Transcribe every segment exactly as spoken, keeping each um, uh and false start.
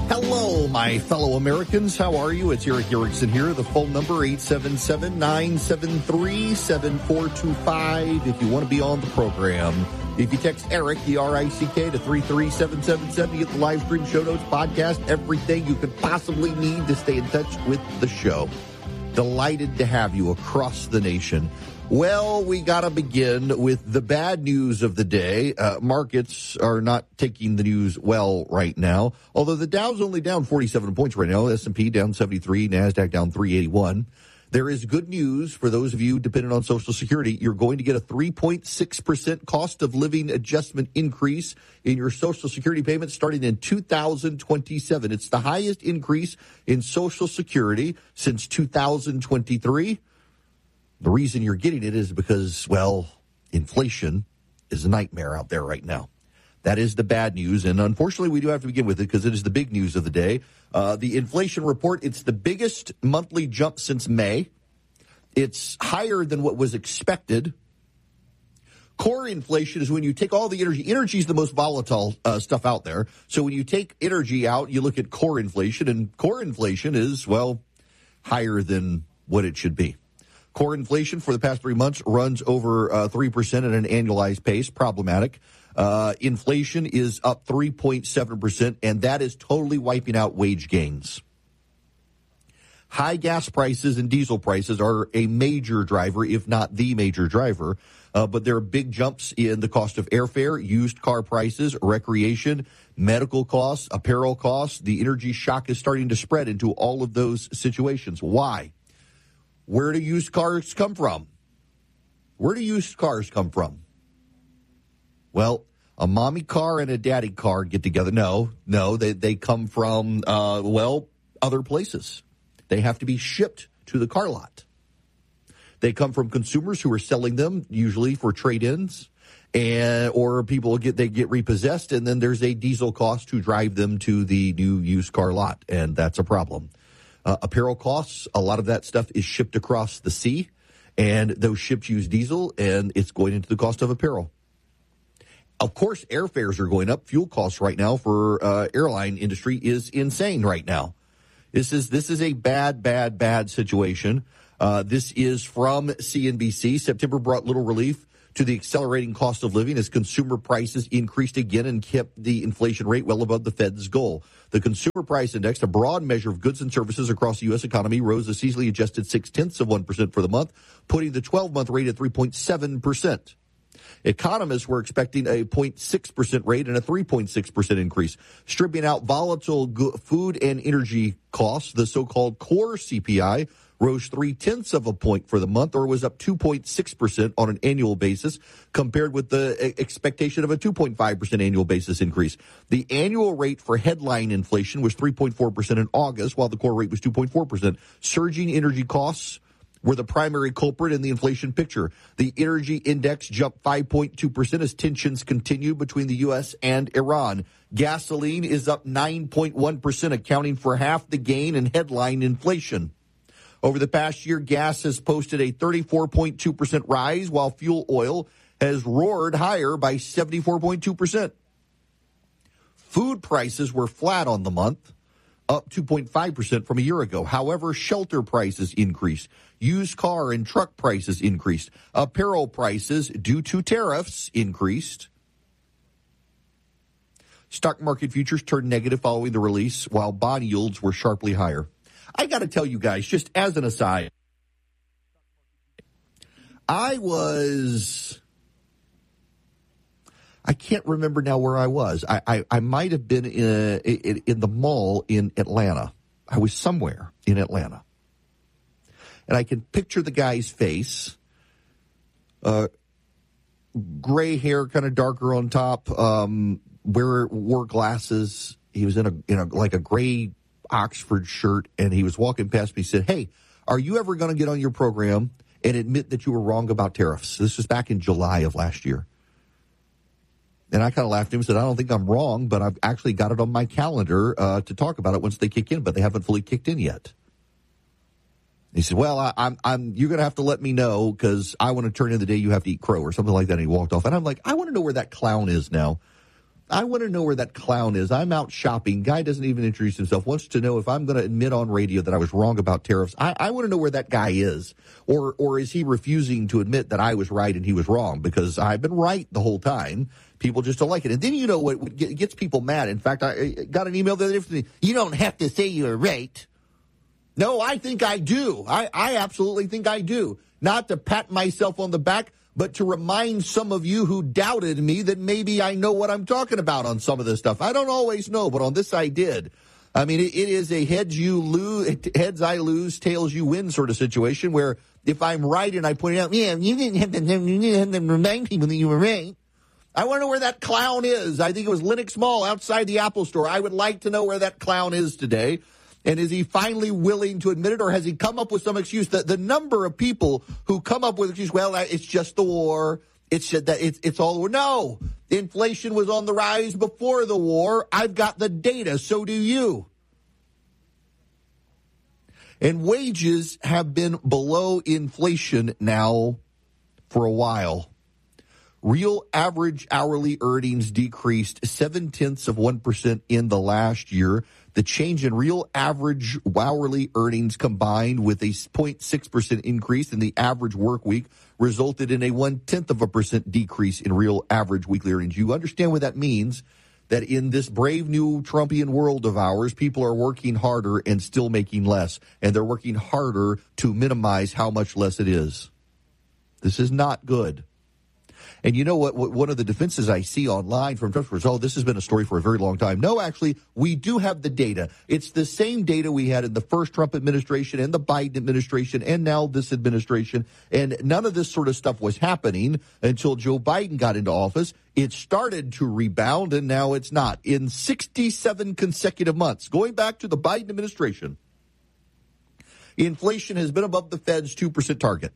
Hello, my fellow Americans. How are you? It's Eric Erickson here. The phone number, eight seven seven, nine seven three, seven four two five, if you want to be on the program. If you text Eric, E R I C K, to three three seven seven seven, you get the live stream, show notes, podcast, everything you could possibly need to stay in touch with the show. Delighted to have you across the nation. Well, we got to begin with the bad news of the day. Uh, markets are not taking the news well right now, although the Dow's only down forty-seven points right now. S and P down seventy-three, NASDAQ down three eighty-one. There is good news for those of you dependent on Social Security. You're going to get a three point six percent cost of living adjustment increase in your Social Security payments starting in two thousand twenty-seven. It's the highest increase in Social Security since two thousand twenty-three. The reason you're getting it is because, well, inflation is a nightmare out there right now. That is the bad news, and unfortunately, we do have to begin with it because it is the big news of the day. Uh, the inflation report, it's the biggest monthly jump since May. It's higher than what was expected. Core inflation is when you take all the energy. Energy is the most volatile uh, stuff out there. So when you take energy out, you look at core inflation, and core inflation is, well, higher than what it should be. Core inflation for the past three months runs over uh, three percent at an annualized pace. Problematic. Uh, inflation is up three point seven percent, and that is totally wiping out wage gains. High gas prices and diesel prices are a major driver, if not the major driver. Uh, but there are big jumps in the cost of airfare, used car prices, recreation, medical costs, apparel costs. The energy shock is starting to spread into all of those situations. Why? Where do used cars come from? Where do used cars come from? Well, a mommy car and a daddy car get together. No, no, they, they come from, uh, well, other places. They have to be shipped to the car lot. They come from consumers who are selling them, usually for trade-ins, and or people get they get repossessed, and then there's a diesel cost to drive them to the new used car lot, and that's a problem. Uh, apparel costs, a lot of that stuff is shipped across the sea, and those ships use diesel, and it's going into the cost of apparel. Of course, airfares are going up. Fuel costs right now for uh, airline industry is insane right now. This is this is a bad, bad, bad situation. Uh, this is from C N B C. September brought little relief to the accelerating cost of living as consumer prices increased again and kept the inflation rate well above the Fed's goal. The Consumer Price Index, a broad measure of goods and services across the U S economy, rose a seasonally adjusted six-tenths of one percent for the month, putting the twelve-month rate at three point seven percent. Economists were expecting a zero point six percent rate and a three point six percent increase. Stripping out volatile go- food and energy costs, the so-called core C P I rose three-tenths of a point for the month, or was up two point six percent on an annual basis, compared with the expectation of a two point five percent annual basis increase. The annual rate for headline inflation was three point four percent in August, while the core rate was two point four percent. Surging energy costs were the primary culprit in the inflation picture. The energy index jumped five point two percent as tensions continue between the U S and Iran. Gasoline is up nine point one percent, accounting for half the gain in headline inflation. Over the past year, gas has posted a thirty-four point two percent rise, while fuel oil has roared higher by seventy-four point two percent. Food prices were flat on the month, up two point five percent from a year ago. However, shelter prices increased. Used car and truck prices increased. Apparel prices, due to tariffs, increased. Stock market futures turned negative following the release, while bond yields were sharply higher. I got to tell you guys, just as an aside, I was, I can't remember now where I was. I, I, I might have been in, in, in the mall in Atlanta. I was somewhere in Atlanta. And I can picture the guy's face, uh, gray hair, kind of darker on top, um, wear, wore glasses. He was in a, in a, like a gray Oxford shirt, and he was walking past me. He said, "Hey, are you ever going to get on your program and admit that you were wrong about tariffs?" This was back in July of last year. And I kind of laughed at him and said, "I don't think I'm wrong, but I've actually got it on my calendar uh, to talk about it once they kick in, but they haven't fully kicked in yet." He said, "Well, I, I'm, I'm, you're going to have to let me know because I want to turn in the day you have to eat crow," or something like that. And he walked off. And I'm like, I want to know where that clown is now. I want to know where that clown is. I'm out shopping. Guy doesn't even introduce himself. Wants to know if I'm going to admit on radio that I was wrong about tariffs. I, I want to know where that guy is. Or or is he refusing to admit that I was right and he was wrong? Because I've been right the whole time. People just don't like it. And then you know what gets people mad. In fact, I got an email the other day from me. You don't have to say you're right. No, I think I do. I, I absolutely think I do. Not to pat myself on the back, but to remind some of you who doubted me that maybe I know what I'm talking about on some of this stuff. I don't always know, but on this I did. I mean, it, it is a heads you lose, heads I lose, tails you win sort of situation where if I'm right and I point out, yeah, you didn't have to, you didn't have to remind people that you were right. I want to know where that clown is. I think it was Lenox Mall outside the Apple Store. I would like to know where that clown is today. And is he finally willing to admit it, or has he come up with some excuse? The, the number of people who come up with excuse, well, it's just the war. It's just that it's it's all the war. No, inflation was on the rise before the war. I've got the data. So do you. And wages have been below inflation now for a while. Real average hourly earnings decreased seven tenths of one percent in the last year. The change in real average hourly earnings combined with a zero point six percent increase in the average work week resulted in a one-tenth of a percent decrease in real average weekly earnings. You understand what that means? That in this brave new Trumpian world of ours, people are working harder and still making less. And they're working harder to minimize how much less it is. This is not good. And you know what, what? One of the defenses I see online from Trump is, oh, this has been a story for a very long time. No, actually, we do have the data. It's the same data we had in the first Trump administration and the Biden administration and now this administration. And none of this sort of stuff was happening until Joe Biden got into office. It started to rebound, and now it's not. In sixty-seven consecutive months, going back to the Biden administration, inflation has been above the Fed's two percent target.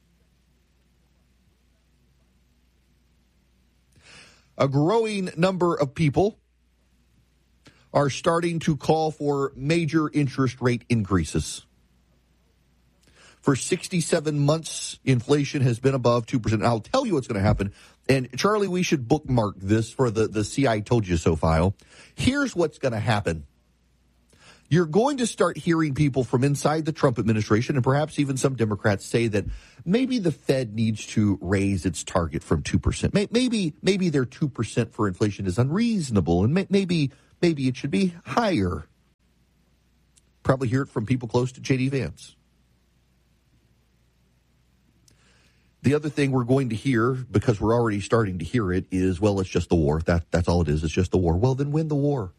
A growing number of people are starting to call for major interest rate increases. For sixty-seven months, inflation has been above two percent. I'll tell you what's going to happen. And, Charlie, we should bookmark this for the, the See I Told You So file. Here's what's going to happen. You're going to start hearing people from inside the Trump administration and perhaps even some Democrats say that maybe the Fed needs to raise its target from two percent. Maybe maybe their two percent for inflation is unreasonable, and maybe maybe it should be higher. Probably hear it from people close to J D Vance. The other thing we're going to hear, because we're already starting to hear it, is, well, it's just the war. That, that's all it is. It's just the war. Well, then win the war.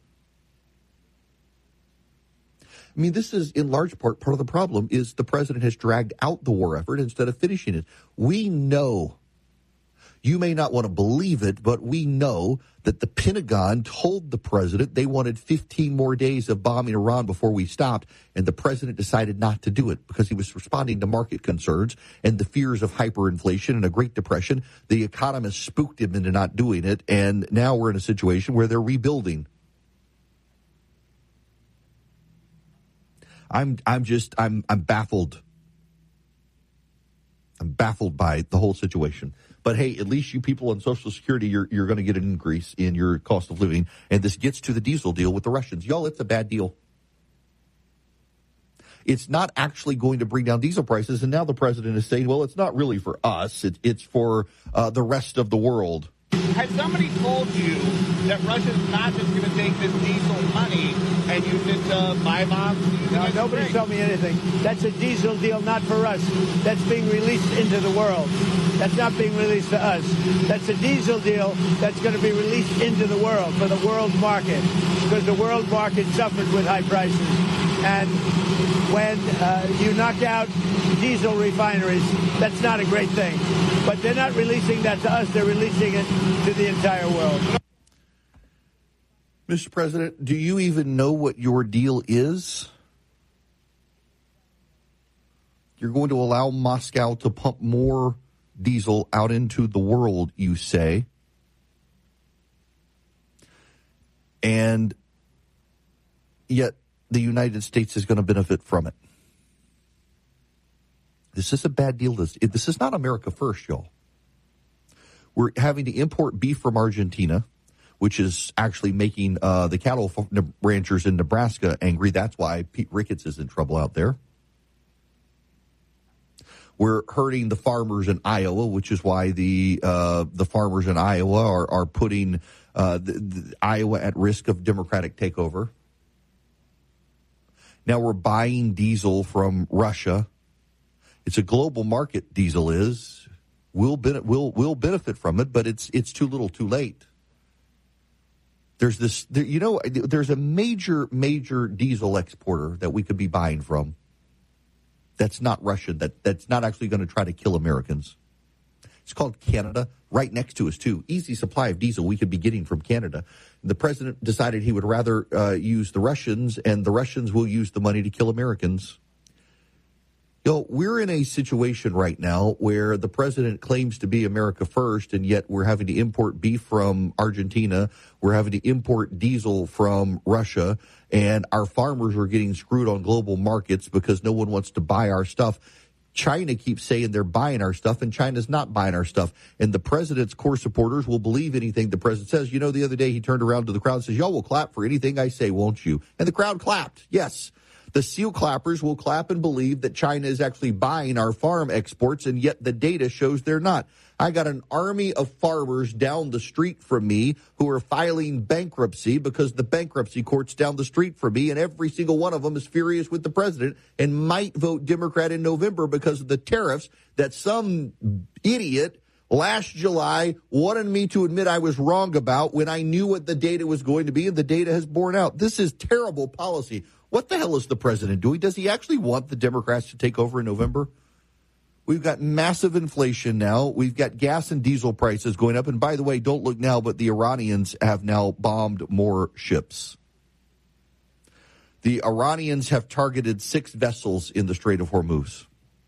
I mean, this is in large part part of the problem is the president has dragged out the war effort instead of finishing it. We know, you may not want to believe it, but we know that the Pentagon told the president they wanted fifteen more days of bombing Iran before we stopped, and the president decided not to do it because he was responding to market concerns and the fears of hyperinflation and a Great Depression. The economists spooked him into not doing it, and now we're in a situation where they're rebuilding. I'm I'm just I'm I'm baffled. I'm baffled by the whole situation. But hey, at least you people on Social Security, you're you're going to get an increase in your cost of living, and this gets to the diesel deal with the Russians. Y'all, it's a bad deal. It's not actually going to bring down diesel prices, and now the president is saying, well, it's not really for us. It, it's for uh, the rest of the world. Has somebody told you that Russia's not just going to take this diesel money and use it to buy bombs? No, nobody's told me anything. That's a diesel deal not for us. That's being released into the world. That's not being released to us. That's a diesel deal that's going to be released into the world for the world market, because the world market suffered with high prices. And when uh, you knock out diesel refineries, that's not a great thing. But they're not releasing that to us. They're releasing it to the entire world. Mister President, do you even know what your deal is? You're going to allow Moscow to pump more diesel out into the world, you say. And yet the United States is going to benefit from it. This is a bad deal. This, this is not America first, y'all. We're having to import beef from Argentina. which is actually making uh, the cattle ranchers in Nebraska angry. That's why Pete Ricketts is in trouble out there. We're hurting the farmers in Iowa, which is why the uh, the farmers in Iowa are, are putting uh, the, the Iowa at risk of Democratic takeover. Now we're buying diesel from Russia. It's a global market, diesel is. We'll, ben- we'll, we'll benefit from it, but it's it's too little too late. There's this, there, you know, there's a major, major diesel exporter that we could be buying from. That's not Russia. That that's not actually going to try to kill Americans. It's called Canada, right next to us, too. Easy supply of diesel we could be getting from Canada. The president decided he would rather uh, use the Russians, and the Russians will use the money to kill Americans. You know, we're in a situation right now where the president claims to be America first, and yet we're having to import beef from Argentina. We're having to import diesel from Russia, and our farmers are getting screwed on global markets because no one wants to buy our stuff. China keeps saying they're buying our stuff, and China's not buying our stuff. And the president's core supporters will believe anything the president says. You know, the other day he turned around to the crowd and says, y'all will clap for anything I say, won't you? And the crowd clapped, yes. The seal clappers will clap and believe that China is actually buying our farm exports, and yet the data shows they're not. I got an army of farmers down the street from me who are filing bankruptcy because the bankruptcy court's down the street from me, and every single one of them is furious with the president and might vote Democrat in November because of the tariffs that some idiot last July wanted me to admit I was wrong about when I knew what the data was going to be, and the data has borne out. This is terrible policy. What the hell is the president doing? Does he actually want the Democrats to take over in November? We've got massive inflation now. We've got gas and diesel prices going up. And by the way, don't look now, but the Iranians have now bombed more ships. The Iranians have targeted six vessels in the Strait of Hormuz.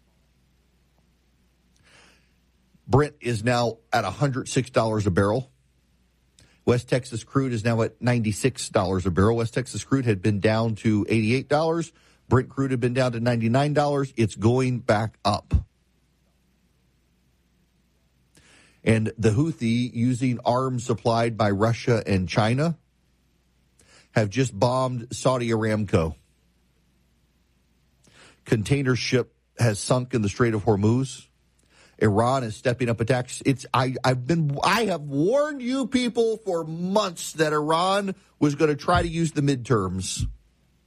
Brent is now at one hundred six dollars a barrel. West Texas crude is now at ninety-six dollars a barrel. West Texas crude had been down to eighty-eight dollars. Brent crude had been down to ninety-nine dollars. It's going back up. And the Houthi, using arms supplied by Russia and China, have just bombed Saudi Aramco. Container ship has sunk in the Strait of Hormuz. Iran is stepping up attacks. It's I, I've been I have warned you people for months that Iran was going to try to use the midterms.